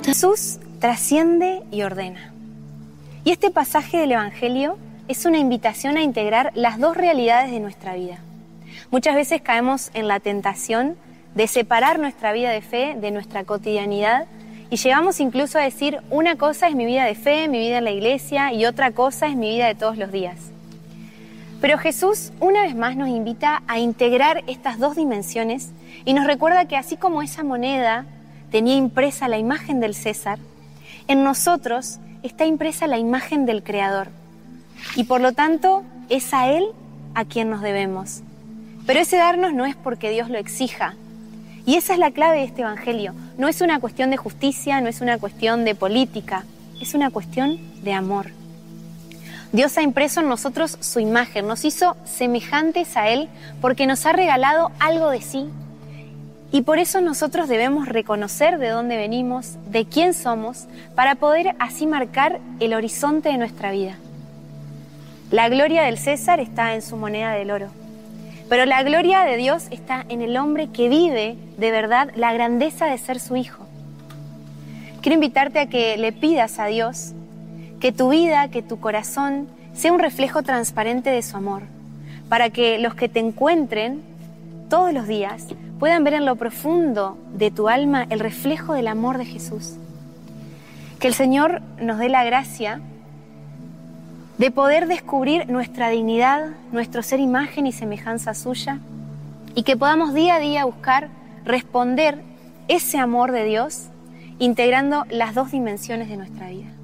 Jesús trasciende y ordena. Y este pasaje del Evangelio es una invitación a integrar las dos realidades de nuestra vida. Muchas veces caemos en la tentación de separar nuestra vida de fe de nuestra cotidianidad y llegamos incluso a decir, una cosa es mi vida de fe, mi vida en la iglesia, y otra cosa es mi vida de todos los días. Pero Jesús una vez más nos invita a integrar estas dos dimensiones y nos recuerda que así como esa moneda tenía impresa la imagen del César, en nosotros está impresa la imagen del Creador. Y por lo tanto es a Él a quien nos debemos. Pero ese darnos no es porque Dios lo exija. Y esa es la clave de este Evangelio. No es una cuestión de justicia, no es una cuestión de política, es una cuestión de amor. Dios ha impreso en nosotros su imagen, nos hizo semejantes a Él porque nos ha regalado algo de sí. Y por eso nosotros debemos reconocer de dónde venimos, de quién somos, para poder así marcar el horizonte de nuestra vida. La gloria del César está en su moneda del oro, pero la gloria de Dios está en el hombre que vive de verdad la grandeza de ser su hijo. Quiero invitarte a que le pidas a Dios que tu vida, que tu corazón sea un reflejo transparente de su amor, para que los que te encuentren todos los días puedan ver en lo profundo de tu alma el reflejo del amor de Jesús. Que el Señor nos dé la gracia de poder descubrir nuestra dignidad, nuestro ser imagen y semejanza suya, y que podamos día a día buscar responder ese amor de Dios integrando las dos dimensiones de nuestra vida.